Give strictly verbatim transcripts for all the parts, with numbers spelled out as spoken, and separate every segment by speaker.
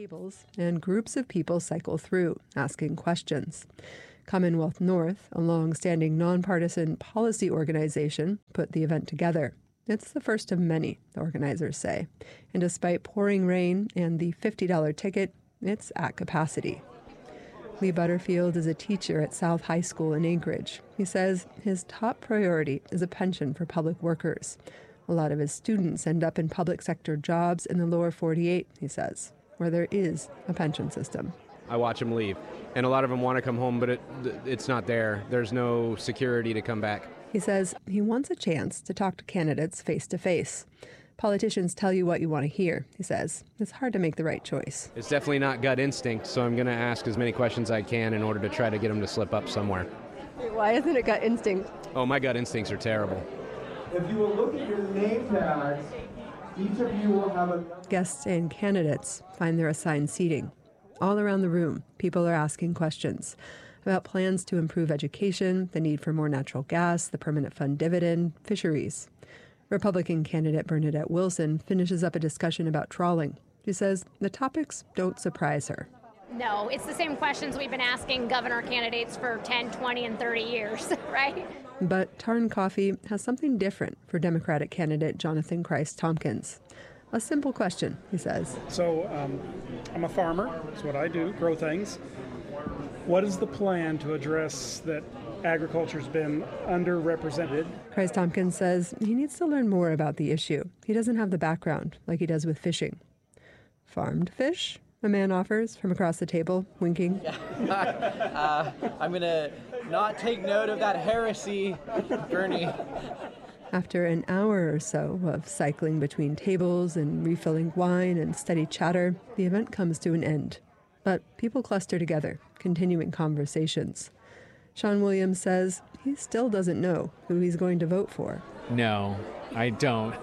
Speaker 1: tables, and groups of people cycle through, asking questions. Commonwealth North, a long-standing nonpartisan policy organization, put the event together. It's the first of many, the organizers say. And despite pouring rain and the fifty dollars ticket, it's at capacity. Lee Butterfield is a teacher at South High School in Anchorage. He says his top priority is a pension for public workers. A lot of his students end up in public sector jobs in the lower forty-eight, he says, where there is a pension system.
Speaker 2: I watch them leave, and a lot of them want to come home, but it, it's not there. There's no security to come back.
Speaker 1: He says he wants a chance to talk to candidates face to face. Politicians tell you what you want to hear, he says. It's hard to make the right choice.
Speaker 2: It's definitely not gut instinct, so I'm going to ask as many questions as I can in order to try to get them to slip up somewhere.
Speaker 1: Why isn't it gut instinct?
Speaker 2: Oh, my gut instincts are terrible.
Speaker 3: If you will look at your name tags, each of you will have a...
Speaker 1: Guests and candidates find their assigned seating. All around the room, people are asking questions about plans to improve education, the need for more natural gas, the permanent fund dividend, fisheries. Republican candidate Bernadette Wilson finishes up a discussion about trawling. She says the topics don't surprise her.
Speaker 4: No, it's the same questions we've been asking governor candidates for ten, twenty, and thirty years, right?
Speaker 1: But Tarn Coffee has something different for Democratic candidate Jonathan Christ Tompkins. A simple question, he says.
Speaker 5: So um, I'm a farmer. That's what I do, grow things. What is the plan to address that agriculture's been underrepresented?
Speaker 1: Christ Tompkins says he needs to learn more about the issue. He doesn't have the background like he does with fishing. Farmed fish? A man offers from across the table, winking.
Speaker 6: uh, I'm going to not take note of that heresy, Bernie.
Speaker 1: After an hour or so of cycling between tables and refilling wine and steady chatter, the event comes to an end. But people cluster together, continuing conversations. Sean Williams says he still doesn't know who he's going to vote for.
Speaker 7: No, I don't.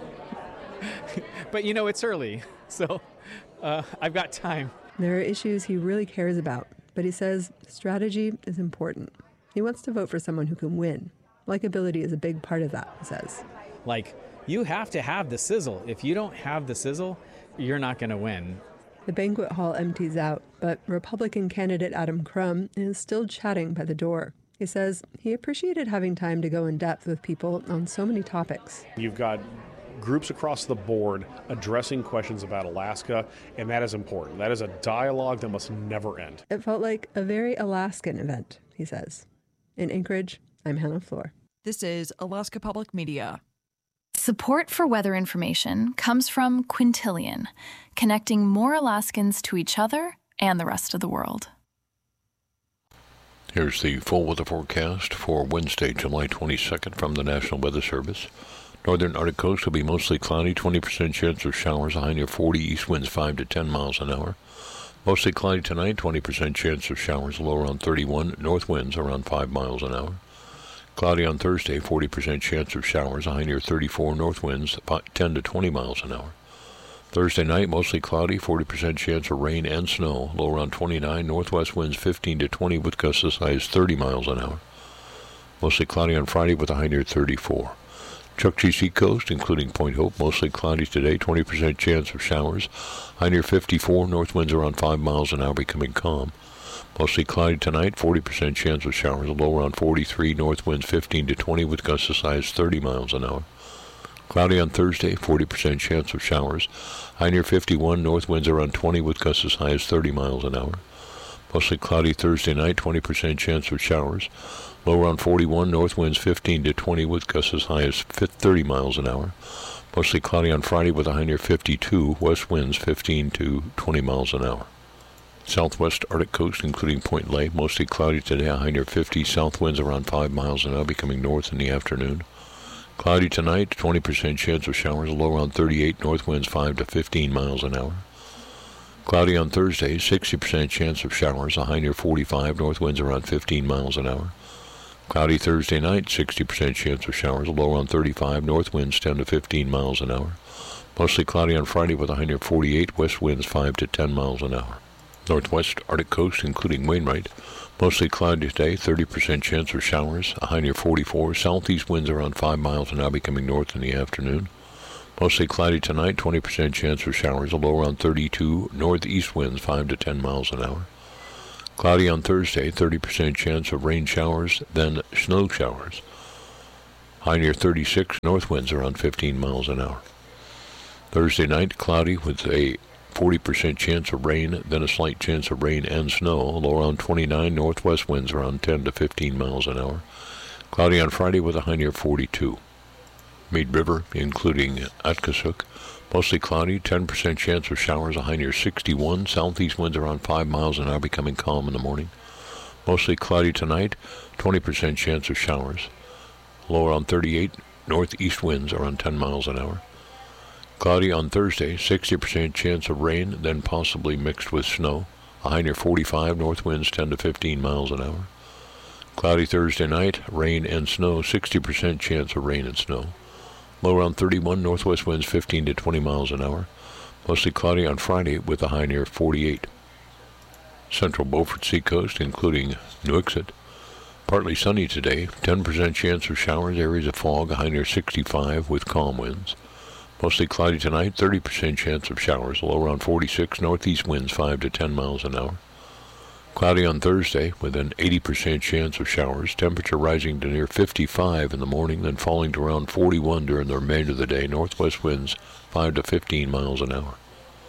Speaker 7: But, you know, it's early, so uh, I've got time.
Speaker 1: There are issues he really cares about, but he says strategy is important. He wants to vote for someone who can win. Likability is a big part of that, he says.
Speaker 7: Like, you have to have the sizzle. If you don't have the sizzle, you're not going to win.
Speaker 1: The banquet hall empties out, but Republican candidate Adam Crum is still chatting by the door. He says he appreciated having time to go in depth with people on so many topics.
Speaker 8: You've got groups across the board addressing questions about Alaska, and that is important. That is a dialogue that must never end.
Speaker 1: It felt like a very Alaskan event, he says. In Anchorage, I'm Hannah Floor.
Speaker 9: This is Alaska Public Media.
Speaker 10: Support for weather information comes from Quintillion, connecting more Alaskans to each other and the rest of the world.
Speaker 11: Here's the full weather forecast for Wednesday, July twenty-second from the National Weather Service. Northern Arctic coast will be mostly cloudy, twenty percent chance of showers, a high near forty, east winds five to ten miles an hour. Mostly cloudy tonight, twenty percent chance of showers, low around thirty-one, north winds around five miles an hour. Cloudy on Thursday, forty percent chance of showers, a high near thirty-four, north winds ten to twenty miles an hour. Thursday night, mostly cloudy, forty percent chance of rain and snow, low around twenty-nine, northwest winds fifteen to twenty with gusts as high as thirty miles an hour. Mostly cloudy on Friday with a high near thirty-four. Chukchi Seacoast, including Point Hope, mostly cloudy today, twenty percent chance of showers, high near fifty-four, north winds around five miles an hour, becoming calm. Mostly cloudy tonight, forty percent chance of showers, low around forty-three, north winds fifteen to twenty with gusts as high as thirty miles an hour. Cloudy on Thursday, forty percent chance of showers, high near fifty-one, north winds around twenty with gusts as high as thirty miles an hour. Mostly cloudy Thursday night, twenty percent chance of showers, low around forty-one, north winds fifteen to twenty with gusts as high as thirty miles an hour. Mostly cloudy on Friday with a high near fifty-two, west winds fifteen to twenty miles an hour. Southwest Arctic coast, including Point Lay, mostly cloudy today, a high near fifty, south winds around five miles an hour, becoming north in the afternoon. Cloudy tonight, twenty percent chance of showers, low around thirty-eight, north winds five to fifteen miles an hour. Cloudy on Thursday, sixty percent chance of showers, a high near forty-five, north winds around fifteen miles an hour. Cloudy Thursday night, sixty percent chance of showers, low around thirty-five, north winds ten to fifteen miles an hour. Mostly cloudy on Friday with a high near forty-eight, west winds five to ten miles an hour. Northwest Arctic coast, including Wainwright, mostly cloudy today, thirty percent chance of showers, a high near forty-four, southeast winds around five miles an hour, becoming north in the afternoon. Mostly cloudy tonight, twenty percent chance for showers, a low around thirty-two. Northeast winds five to ten miles an hour. Cloudy on Thursday, thirty percent chance of rain showers, then snow showers. High near thirty-six, north winds around fifteen miles an hour. Thursday night, cloudy with a forty percent chance of rain, then a slight chance of rain and snow, low around twenty-nine, northwest winds around ten to fifteen miles an hour. Cloudy on Friday with a high near forty-two. Mead River, including Atkasuk, mostly cloudy, ten percent chance of showers, a high near sixty-one. Southeast winds around five miles an hour, becoming calm in the morning. Mostly cloudy tonight, twenty percent chance of showers. Low around thirty-eight, northeast winds around ten miles an hour. Cloudy on Thursday, sixty percent chance of rain, then possibly mixed with snow. A high near forty-five, north winds ten to fifteen miles an hour. Cloudy Thursday night, rain and snow, sixty percent chance of rain and snow. Low around thirty-one, northwest winds fifteen to twenty miles an hour. Mostly cloudy on Friday with a high near forty-eight. Central Beaufort Seacoast, including Nuiqsut, partly sunny today, ten percent chance of showers, areas of fog, a high near sixty-five with calm winds. Mostly cloudy tonight, thirty percent chance of showers, low around forty-six, northeast winds five to ten miles an hour. Cloudy on Thursday with an eighty percent chance of showers, temperature rising to near fifty-five in the morning, then falling to around forty-one during the remainder of the day, northwest winds five to fifteen miles an hour.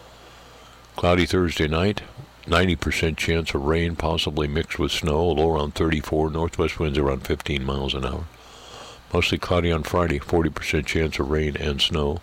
Speaker 11: Cloudy Thursday night, ninety percent chance of rain, possibly mixed with snow, low around thirty-four, northwest winds around fifteen miles an hour. Mostly cloudy on Friday, forty percent chance of rain and snow,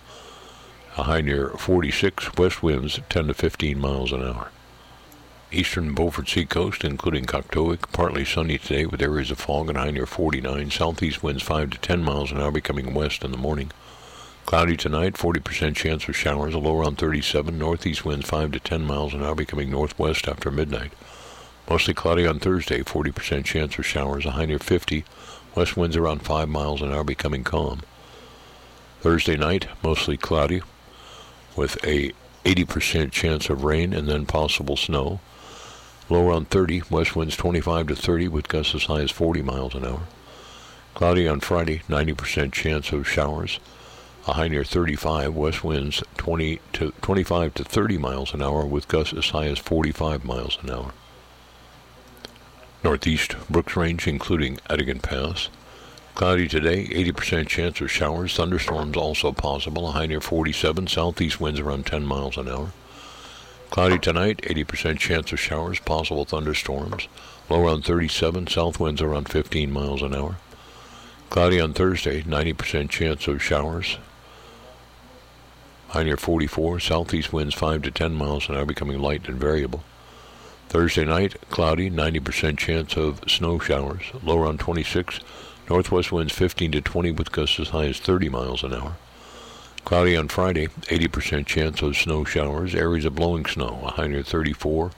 Speaker 11: a high near forty-six, west winds ten to fifteen miles an hour. Eastern Beaufort Seacoast, including Coctoic, partly sunny today with areas of fog and high near forty-nine. Southeast winds five to ten miles an hour, becoming west in the morning. Cloudy tonight, forty percent chance of showers, a low around thirty-seven. Northeast winds five to ten miles an hour, becoming northwest after midnight. Mostly cloudy on Thursday, forty percent chance of showers, a high near fifty. West winds around five miles an hour, becoming calm. Thursday night, mostly cloudy with a eighty percent chance of rain and then possible snow. Low around thirty, west winds twenty-five to thirty with gusts as high as forty miles an hour. Cloudy on Friday, ninety percent chance of showers, a high near thirty-five, west winds twenty to twenty-five to thirty miles an hour with gusts as high as forty-five miles an hour. Northeast Brooks Range, including Edigan Pass. Cloudy today, eighty percent chance of showers, thunderstorms also possible, a high near forty-seven, southeast winds around ten miles an hour. Cloudy tonight, eighty percent chance of showers, possible thunderstorms, low around thirty-seven, south winds around fifteen miles an hour. Cloudy on Thursday, ninety percent chance of showers, high near forty-four, southeast winds five to ten miles an hour, becoming light and variable. Thursday night, cloudy, ninety percent chance of snow showers, low around twenty-six, northwest winds fifteen to twenty with gusts as high as thirty miles an hour. Cloudy on Friday, eighty percent chance of snow showers, areas of blowing snow, a high near thirty-four.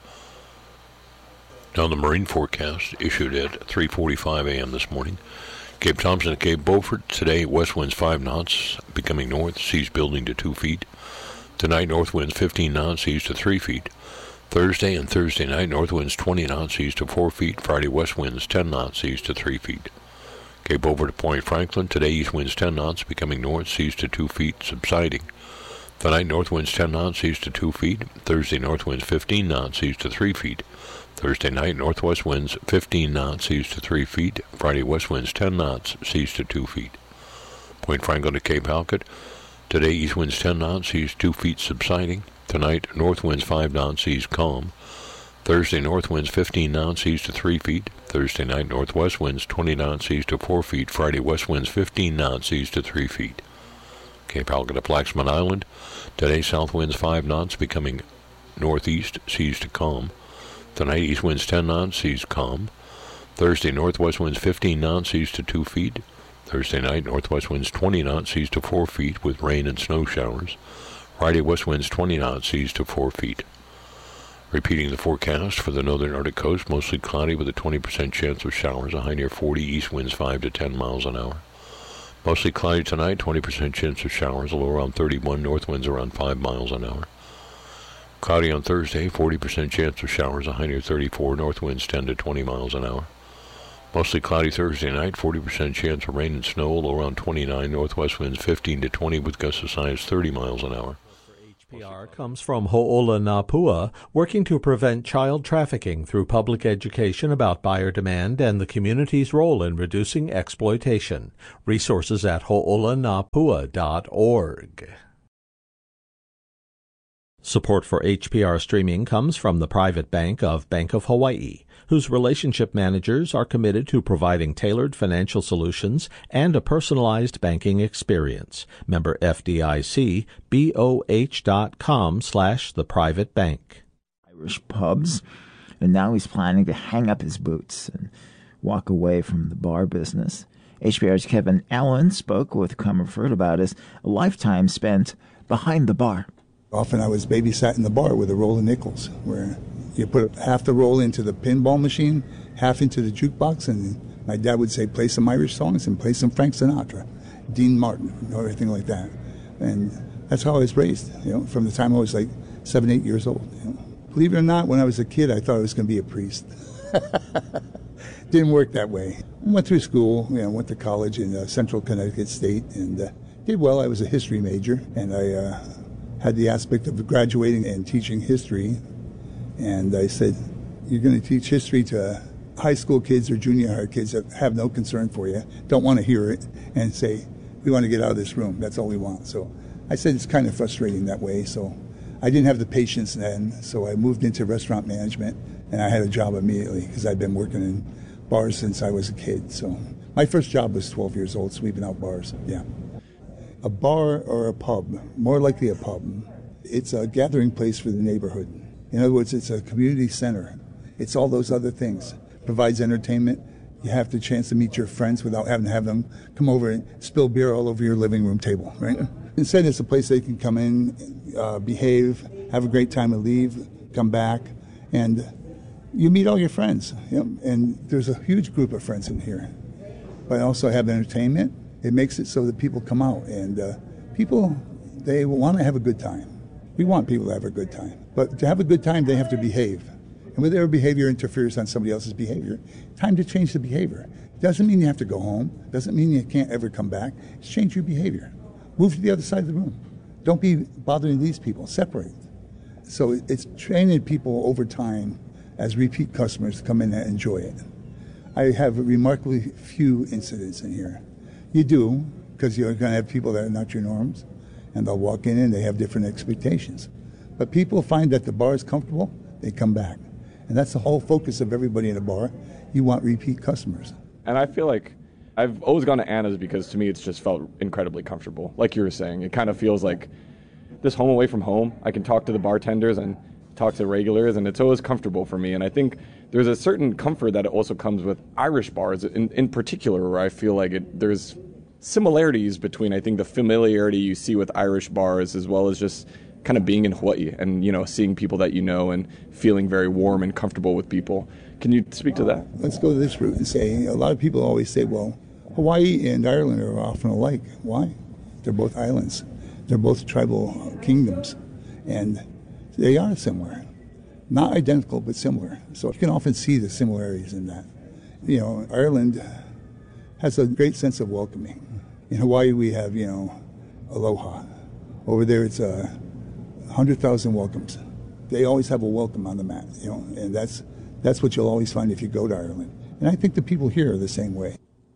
Speaker 11: Now the marine forecast issued at three forty-five a.m. this morning. Cape Thompson to Cape Beaufort, today west winds five knots, becoming north, seas building to two feet. Tonight north winds fifteen knots, seas to three feet. Thursday and Thursday night north winds twenty knots, seas to four feet. Friday west winds ten knots, seas to three feet. Cape over to Point Franklin, today east winds ten knots, becoming north, seas to two feet, subsiding. Tonight north winds ten knots, seas to two feet. Thursday north winds fifteen knots, seas to three feet. Thursday night northwest winds fifteen knots, seas to three feet. Friday west winds ten knots, seas to two feet. Point Franklin to Cape Halkett, today east winds ten knots, seas two feet, subsiding. Tonight north winds five knots, seas calm. Thursday north winds fifteen knots, seas to three feet. Thursday night northwest winds twenty knots, seas to four feet. Friday west winds fifteen knots, seas to three feet. Cape Halkett to Flaxman Island, today south winds five knots, becoming northeast, seas to calm. Tonight east winds ten knots, seas calm. Thursday northwest winds fifteen knots, seas to two feet. Thursday night northwest winds twenty knots, seas to four feet with rain and snow showers. Friday west winds twenty knots, seas to four feet. Repeating the forecast for the northern Arctic coast, mostly cloudy with a twenty percent chance of showers, a high near forty, east winds five to ten miles an hour. Mostly cloudy tonight, twenty percent chance of showers, a low around thirty-one, north winds around five miles an hour. Cloudy on Thursday, forty percent chance of showers, a high near thirty-four, north winds ten to twenty miles an hour. Mostly cloudy Thursday night, forty percent chance of rain and snow, low around twenty-nine, northwest winds fifteen to twenty with gusts as high as thirty miles an hour.
Speaker 12: H P R comes from Ho'olanapua, working to prevent child trafficking through public education about buyer demand and the community's role in reducing exploitation. Resources at ho'olanapua dot org. Support for H P R streaming comes from the private bank of Bank of Hawaii, whose relationship managers are committed to providing tailored financial solutions and a personalized banking experience. Member F D I C, B O H dot com slash the private bank.
Speaker 13: Irish pubs, and now he's planning to hang up his boots and walk away from the bar business. H P R's Kevin Allen spoke with Comerford about his lifetime spent behind the bar.
Speaker 14: Often I was babysat in the bar with a roll of nickels, where you put half the roll into the pinball machine, half into the jukebox, and my dad would say, play some Irish songs and play some Frank Sinatra, Dean Martin, you know, everything like that. And that's how I was raised, you know, from the time I was like seven, eight years old. You know. Believe it or not, when I was a kid, I thought I was going to be a priest. Didn't work that way. I went through school, you know, went to college in uh, Central Connecticut State, and uh, did well. I was a history major, and I uh, had the aspect of graduating and teaching history. And I said, you're going to teach history to high school kids or junior high kids that have no concern for you, don't want to hear it, and say, we want to get out of this room. That's all we want. So I said it's kind of frustrating that way. So I didn't have the patience then. So I moved into restaurant management, and I had a job immediately because I'd been working in bars since I was a kid. So my first job was twelve years old, sweeping out bars. Yeah. A bar or a pub, more likely a pub, it's a gathering place for the neighborhood. In other words, it's a community center. It's all those other things. Provides entertainment. You have the chance to meet your friends without having to have them come over and spill beer all over your living room table, right? Instead, it's a place they can come in, uh, behave, have a great time and leave, come back, and you meet all your friends. You know? And there's a huge group of friends in here. But I also have entertainment. It makes it so that people come out, and uh, people, they want to have a good time. We want people to have a good time. But to have a good time, they have to behave. And when their behavior interferes on somebody else's behavior, time to change the behavior. Doesn't mean you have to go home. Doesn't mean you can't ever come back. It's change your behavior. Move to the other side of the room. Don't be bothering these people. Separate. So it's training people over time as repeat customers to come in and enjoy it. I have remarkably few incidents in here. You do, because you're going to have people that are not your norms, and they'll walk in and they have different expectations. But people find that the bar is comfortable, they come back. And that's the whole focus of everybody in a bar. You want repeat customers.
Speaker 15: And I feel like I've always gone to Anna's because to me it's just felt incredibly comfortable. Like you were saying, it kind of feels like this home away from home. I can talk to the bartenders and talk to regulars, and it's always comfortable for me. And I think there's a certain comfort that also comes with Irish bars in, in particular, where I feel like it, there's similarities between, I think, the familiarity you see with Irish bars as well as just kind of being in Hawaii and, you know, seeing people that you know and feeling very warm and comfortable with people. Can you speak to that?
Speaker 14: Let's go this route and say, a lot of people always say, well, Hawaii and Ireland are often alike. Why? They're both islands. They're both tribal kingdoms. And they are similar. Not identical, but similar. So you can often see the similarities in that. You know, Ireland has a great sense of welcoming. In Hawaii, we have, you know, aloha. Over there, it's a uh, one hundred thousand welcomes. They always have a welcome on the mat, you know, and that's that's what you'll always find if you go to Ireland. And I think the people here are the same way.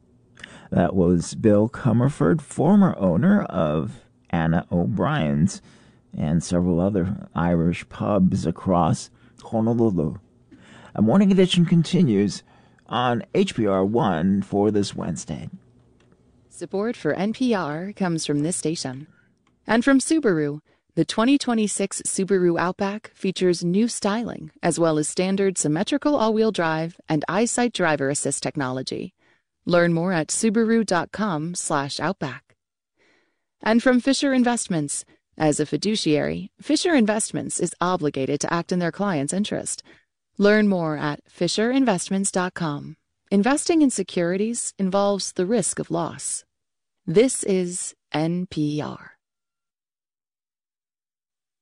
Speaker 13: That was Bill Comerford, former owner of Anna O'Brien's and several other Irish pubs across Honolulu. A Morning Edition continues on H P R one for this Wednesday.
Speaker 16: Support for N P R comes from this station. And from Subaru. The twenty twenty-six Subaru Outback features new styling, as well as standard symmetrical all-wheel drive and EyeSight driver assist technology. Learn more at Subaru.com slash Outback. And from Fisher Investments. As a fiduciary, Fisher Investments is obligated to act in their client's interest. Learn more at Fisher Investments dot com. Investing in securities involves the risk of loss. This is N P R.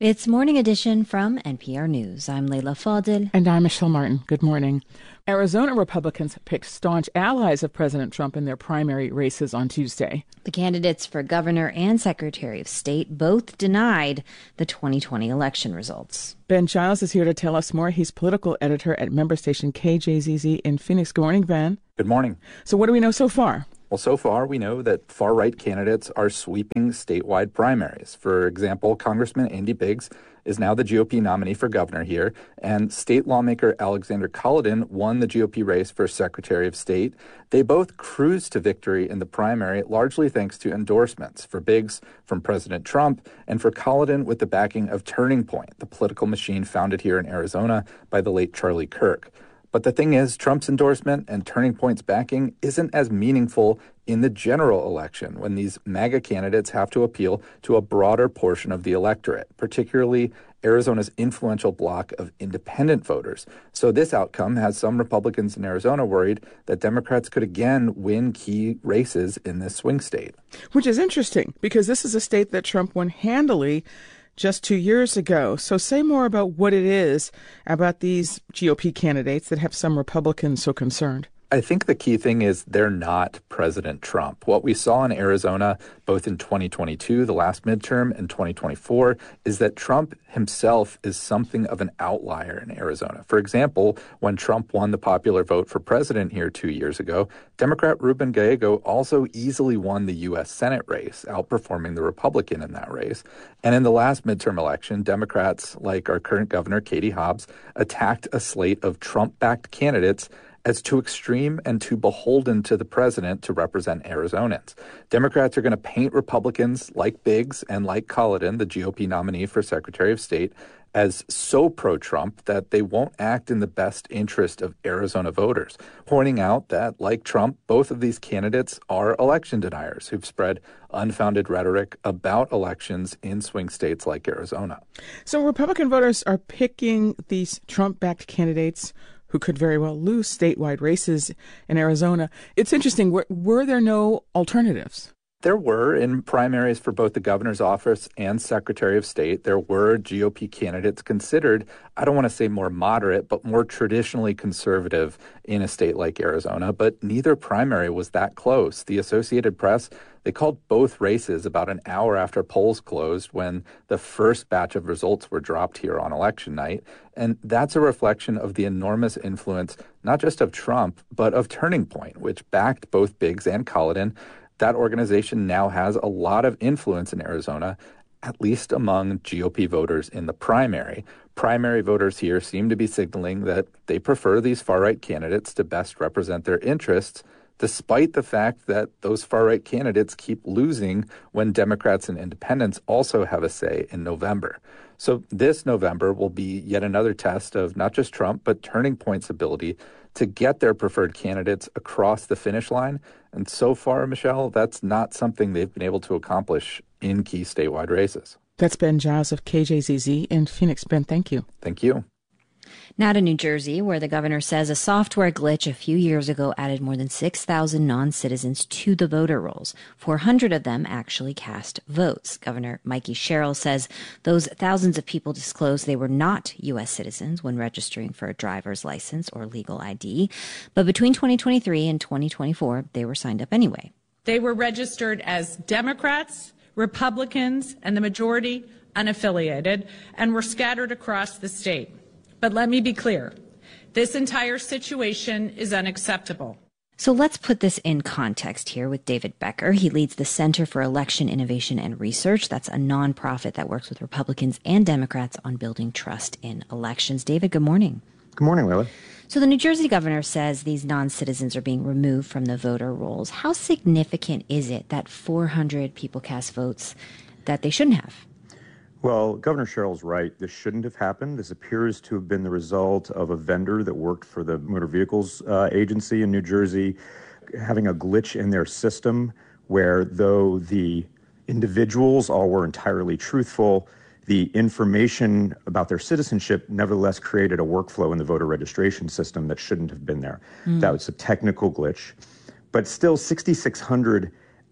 Speaker 17: It's Morning Edition from N P R News. I'm Leila Fadel.
Speaker 18: And I'm Michelle Martin. Good morning. Arizona Republicans picked staunch allies of President Trump in their primary races on Tuesday.
Speaker 17: The candidates for governor and secretary of state both denied the twenty twenty election results.
Speaker 18: Ben Giles is here to tell us more. He's political editor at member station K J Z Z in Phoenix. Good morning, Ben.
Speaker 19: Good morning.
Speaker 18: So what do we know so far?
Speaker 19: Well, so far, we know that far-right candidates are sweeping statewide primaries. For example, Congressman Andy Biggs is now the G O P nominee for governor here, and state lawmaker Alexander Cullodon won the G O P race for Secretary of State. They both cruised to victory in the primary, largely thanks to endorsements, for Biggs from President Trump, and for Cullodon with the backing of Turning Point, the political machine founded here in Arizona by the late Charlie Kirk. But the thing is, Trump's endorsement and Turning Point's backing isn't as meaningful in the general election when these MAGA candidates have to appeal to a broader portion of the electorate, particularly Arizona's influential bloc of independent voters. So this outcome has some Republicans in Arizona worried that Democrats could again win key races in this swing state.
Speaker 18: Which is interesting, because this is a state that Trump won handily just two years ago. So say more about what it is about these G O P candidates that have some Republicans so concerned.
Speaker 19: I think the key thing is they're not President Trump. What we saw in Arizona, both in twenty twenty-two, the last midterm, and twenty twenty-four, is that Trump himself is something of an outlier in Arizona. For example, when Trump won the popular vote for president here two years ago, Democrat Ruben Gallego also easily won the U S Senate race, outperforming the Republican in that race. And in the last midterm election, Democrats, like our current governor, Katie Hobbs, attacked a slate of Trump-backed candidates as too extreme and too beholden to the president to represent Arizonans. Democrats are going to paint Republicans like Biggs and like Cullodon, the G O P nominee for Secretary of State, as so pro-Trump that they won't act in the best interest of Arizona voters, pointing out that, like Trump, both of these candidates are election deniers who've spread unfounded rhetoric about elections in swing states like Arizona.
Speaker 18: So Republican voters are picking these Trump-backed candidates who could very well lose statewide races in Arizona. It's interesting. Were, were there no alternatives?
Speaker 19: There were in primaries for both the governor's office and Secretary of State. There were G O P candidates considered, I don't want to say more moderate, but more traditionally conservative in a state like Arizona. But neither primary was that close. The Associated Press, they called both races about an hour after polls closed when the first batch of results were dropped here on election night. And that's a reflection of the enormous influence, not just of Trump, but of Turning Point, which backed both Biggs and Cullodon. That organization now has a lot of influence in Arizona, at least among G O P voters in the primary. Primary voters here seem to be signaling that they prefer these far-right candidates to best represent their interests, despite the fact that those far-right candidates keep losing when Democrats and independents also have a say in November. So this November will be yet another test of not just Trump, but Turning Point's ability to get their preferred candidates across the finish line. And so far, Michelle, that's not something they've been able to accomplish in key statewide races.
Speaker 18: That's Ben Giles of K J Z Z in Phoenix. Ben, thank you.
Speaker 19: Thank you.
Speaker 17: Now to New Jersey, where the governor says a software glitch a few years ago added more than six thousand non-citizens to the voter rolls. four hundred of them actually cast votes. Governor Mikey Sherrill says those thousands of people disclosed they were not U S citizens when registering for a driver's license or legal I D. But between twenty twenty-three and twenty twenty-four, they were signed up anyway.
Speaker 20: They were registered as Democrats, Republicans, and the majority unaffiliated, and were scattered across the state. But let me be clear, this entire situation is unacceptable.
Speaker 17: So let's put this in context here with David Becker. He leads the Center for Election Innovation and Research. That's a nonprofit that works with Republicans and Democrats on building trust in elections. David, good morning.
Speaker 21: Good morning, Lily.
Speaker 17: So the New Jersey governor says these non-citizens are being removed from the voter rolls. How significant is it that four hundred people cast votes that they shouldn't have?
Speaker 21: Well, Governor Sherrill's right. This shouldn't have happened. This appears to have been the result of a vendor that worked for the Motor Vehicles uh, Agency in New Jersey having a glitch in their system where, though the individuals all were entirely truthful, the information about their citizenship nevertheless created a workflow in the voter registration system that shouldn't have been there. Mm. That was a technical glitch. But still, six thousand six hundred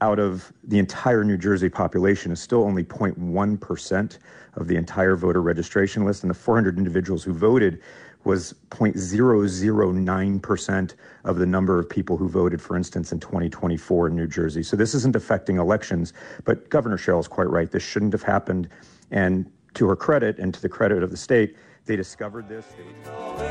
Speaker 21: out of the entire New Jersey population is still only zero point one percent of the entire voter registration list, and the four hundred individuals who voted was zero point zero zero nine percent of the number of people who voted, for instance, in twenty twenty-four in New Jersey. So this isn't affecting elections, but Governor Sherrill's quite right. This shouldn't have happened. And to her credit and to the credit of the state, they discovered this. They